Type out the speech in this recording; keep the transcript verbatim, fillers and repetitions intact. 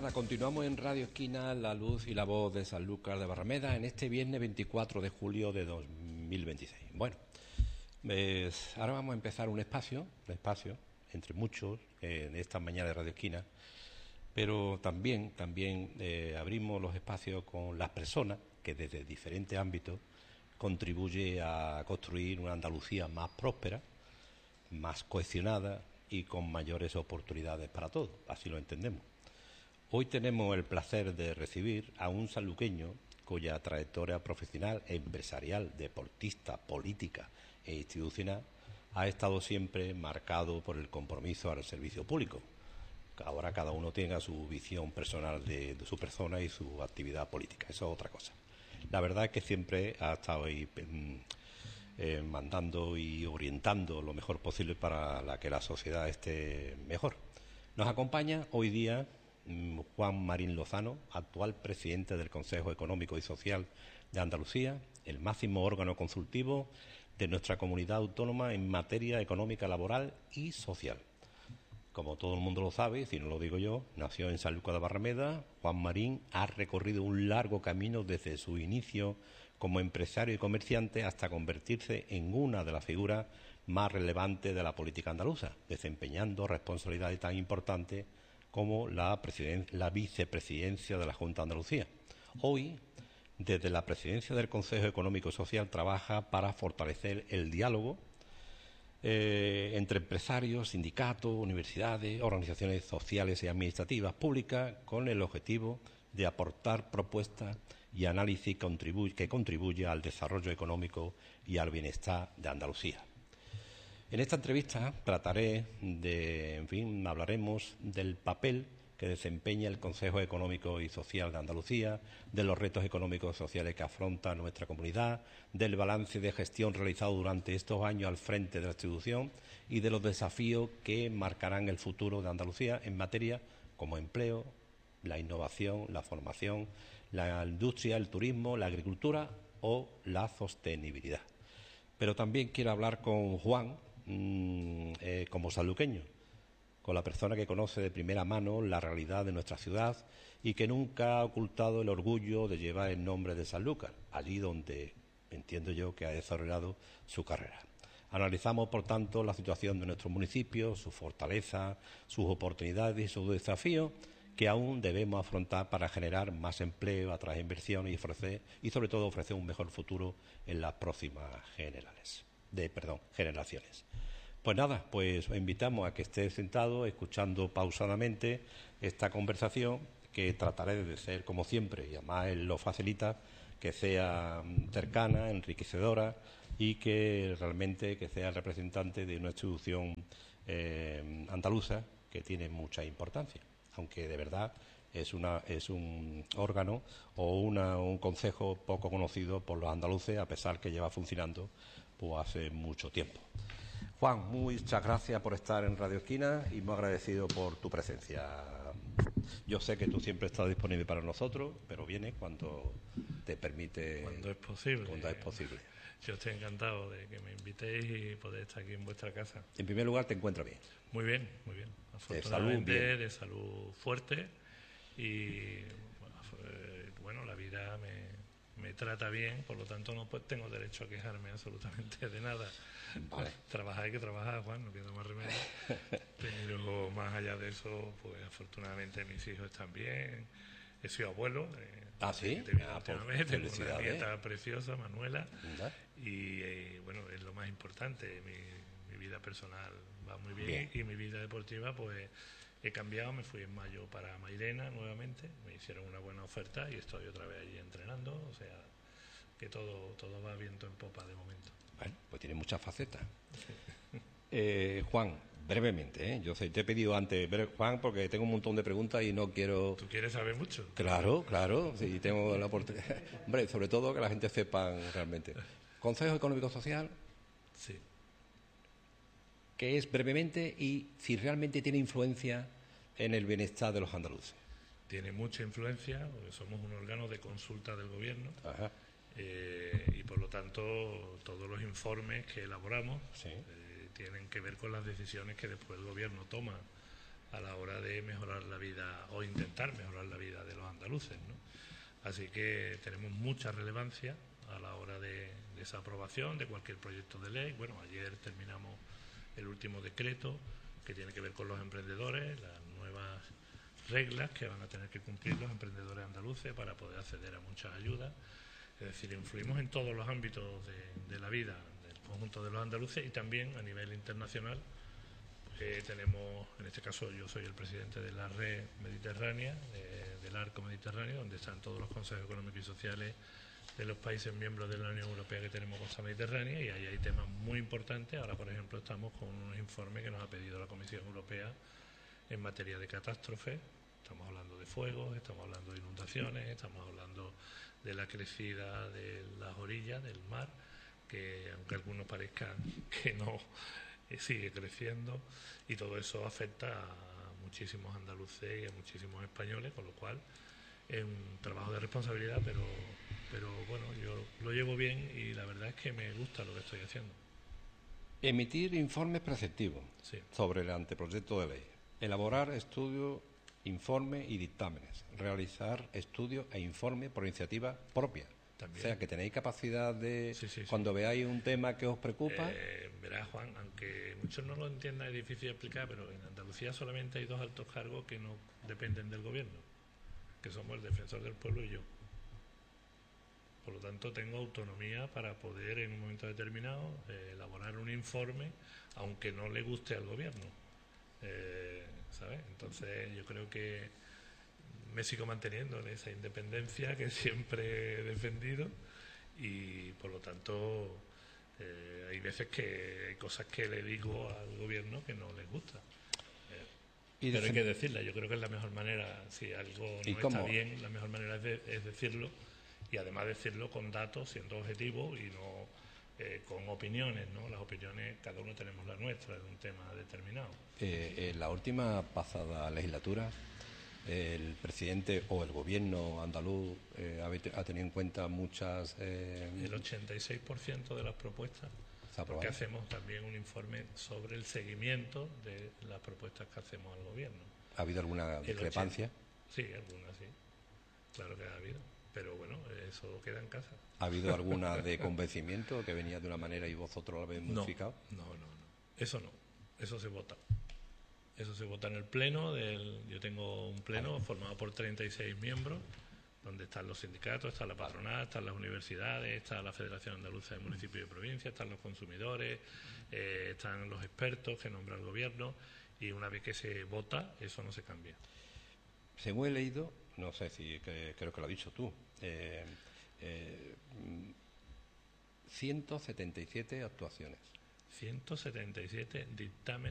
nada, continuamos en Radio Esquina, la luz y la voz de Sanlúcar de Barrameda en este viernes veinticuatro de julio de dos mil veintiséis. Bueno, pues ahora vamos a empezar un espacio, un espacio entre muchos eh, en esta mañana de Radio Esquina, pero también, también eh, abrimos los espacios con las personas que desde diferentes ámbitos contribuye a construir una Andalucía más próspera, más cohesionada y con mayores oportunidades para todos, así lo entendemos. Hoy tenemos el placer de recibir a un sanluqueño cuya trayectoria profesional, empresarial, deportista, política e institucional ha estado siempre marcado por el compromiso al servicio público. Ahora cada uno tenga su visión personal de, de su persona y su actividad política, eso es otra cosa. La verdad es que siempre ha estado ahí eh, mandando y orientando lo mejor posible para la que la sociedad esté mejor. Nos acompaña hoy día Juan Marín Lozano, actual presidente del Consejo Económico y Social de Andalucía, el máximo órgano consultivo de nuestra comunidad autónoma en materia económica, laboral y social. Como todo el mundo lo sabe, si no lo digo yo, nació en Sanlúcar de Barrameda. Juan Marín ha recorrido un largo camino desde su inicio como empresario y comerciante hasta convertirse en una de las figuras más relevantes de la política andaluza, desempeñando responsabilidades tan importantes como la, la vicepresidencia de la Junta de Andalucía. Hoy, desde la presidencia del Consejo Económico y Social, trabaja para fortalecer el diálogo eh, entre empresarios, sindicatos, universidades, organizaciones sociales y administrativas públicas, con el objetivo de aportar propuestas y análisis contribu- que contribuya al desarrollo económico y al bienestar de Andalucía. En esta entrevista trataré de, en fin, hablaremos del papel que desempeña el Consejo Económico y Social de Andalucía, de los retos económicos y sociales que afronta nuestra comunidad, del balance de gestión realizado durante estos años al frente de la institución y de los desafíos que marcarán el futuro de Andalucía en materia como empleo, la innovación, la formación, la industria, el turismo, la agricultura o la sostenibilidad. Pero también quiero hablar con Juan, mmm, eh, como sanluqueño, con la persona que conoce de primera mano la realidad de nuestra ciudad y que nunca ha ocultado el orgullo de llevar el nombre de Sanlúcar, allí donde entiendo yo que ha desarrollado su carrera. Analizamos, por tanto, la situación de nuestro municipio, su fortaleza, sus oportunidades y sus desafíos que aún debemos afrontar para generar más empleo, atraer inversiones y ofrecer, y sobre todo ofrecer un mejor futuro en las próximas generales, de, perdón, generaciones. Pues nada, pues os invitamos a que esté sentado escuchando pausadamente esta conversación que trataré de ser como siempre, y además él lo facilita, que sea cercana, enriquecedora y que realmente que sea representante de una institución eh, andaluza que tiene mucha importancia, aunque de verdad es una es un órgano o una, un consejo poco conocido por los andaluces, a pesar que lleva funcionando pues hace mucho tiempo. Juan, muchas gracias por estar en Radio Esquina y muy agradecido por tu presencia. Yo sé que tú siempre estás disponible para nosotros, pero vienes cuando te permite. Cuando es posible. Cuando es posible. Yo estoy encantado de que me invitéis y poder estar aquí en vuestra casa. En primer lugar, ¿te encuentras bien? Muy bien, muy bien. De Afortunadamente, salud, bien. de salud fuerte y bueno, la vida me, me trata bien, por lo tanto no pues, tengo derecho a quejarme absolutamente de nada. Vale. Trabajar hay que trabajar, Juan, no queda más remedio. Pero más allá de eso, pues afortunadamente mis hijos están bien. He sido abuelo. Eh, ah, sí. Te Ah, tengo una nieta preciosa, Manuela. ¿Verdad? Y eh, bueno, es lo más importante. Mi, mi vida personal va muy bien, bien y mi vida deportiva, pues he cambiado. Me fui en mayo para Mairena nuevamente. Me hicieron una buena oferta y estoy otra vez allí entrenando. O sea, que todo, todo va viento en popa de momento. Bueno, pues tiene muchas facetas. Eh, Juan, brevemente, ¿eh? Yo sé, te he pedido antes, Juan, porque tengo un montón de preguntas y no quiero... ¿Tú quieres saber mucho? Claro, claro, sí, tengo la oportunidad. Hombre, sobre todo que la gente sepa realmente. Consejo Económico Social. Sí. ¿Qué es brevemente y si realmente tiene influencia en el bienestar de los andaluces? Tiene mucha influencia, porque somos un órgano de consulta del gobierno. Ajá. Eh, y por lo tanto todos los informes que elaboramos sí. eh, tienen que ver con las decisiones que después el gobierno toma a la hora de mejorar la vida o intentar mejorar la vida de los andaluces, ¿no? Así que tenemos mucha relevancia a la hora de, de esa aprobación de cualquier proyecto de ley. Bueno, ayer terminamos el último decreto que tiene que ver con los emprendedores, las nuevas reglas que van a tener que cumplir los emprendedores andaluces para poder acceder a muchas ayudas. Es decir, influimos en todos los ámbitos de, de la vida del conjunto de los andaluces y también a nivel internacional. Eh, tenemos, en este caso yo soy el presidente de la red mediterránea, eh, del Arco Mediterráneo, donde están todos los consejos económicos y sociales de los países miembros de la Unión Europea que tenemos costa mediterránea, y ahí hay temas muy importantes. Ahora, por ejemplo, estamos con unos informes que nos ha pedido la Comisión Europea en materia de catástrofes. Estamos hablando de fuegos, estamos hablando de inundaciones, estamos hablando de la crecida de las orillas del mar, que aunque a algunos parezcan que no, eh, sigue creciendo, y todo eso afecta a muchísimos andaluces y a muchísimos españoles, con lo cual es un trabajo de responsabilidad, pero, pero bueno, yo lo llevo bien y la verdad es que me gusta lo que estoy haciendo. Emitir informes preceptivos sí. sobre el anteproyecto de ley, elaborar estudios, informes y dictámenes, realizar estudios e informes por iniciativa propia. También. O sea, que tenéis capacidad de, sí, sí, cuando sí. veáis un tema que os preocupa... Eh, verás, Juan, aunque muchos no lo entiendan, es difícil de explicar, pero en Andalucía solamente hay dos altos cargos que no dependen del gobierno, que somos el defensor del pueblo y yo. Por lo tanto, tengo autonomía para poder, en un momento determinado, eh, elaborar un informe, aunque no le guste al gobierno. Eh, ¿sabes? Entonces, yo creo que me sigo manteniendo en esa independencia que siempre he defendido, y por lo tanto eh, hay veces que hay cosas que le digo al gobierno que no les gusta, eh, y pero hay que decirla. Yo creo que es la mejor manera. Si algo no está bien, la mejor manera es, de, es decirlo, y además decirlo con datos, siendo objetivos y no eh, con opiniones, ¿no? Las opiniones, cada uno tenemos la nuestra de un tema determinado. Eh, en la última pasada legislatura, el presidente o el gobierno andaluz eh, ha tenido en cuenta muchas... Eh, el ochenta y seis por ciento de las propuestas, porque hacemos también un informe sobre el seguimiento de las propuestas que hacemos al gobierno. ¿Ha habido alguna discrepancia? Sí, alguna, sí. Claro que ha habido, pero bueno, eso queda en casa. ¿Ha habido alguna de convencimiento que venía de una manera y vosotros la habéis modificado? No, no, no, no. Eso no. Eso se vota. Eso se vota en el pleno. Del, yo tengo un pleno vale. formado por treinta y seis miembros, donde están los sindicatos, está la patronal, están las universidades, está la Federación Andaluza de Municipios y Provincias, están los consumidores, eh, están los expertos que nombra el gobierno, y una vez que se vota, eso no se cambia. Según he leído, no sé si que, creo que lo has dicho tú, eh, eh, ciento setenta y siete actuaciones. ciento setenta y siete dictámenes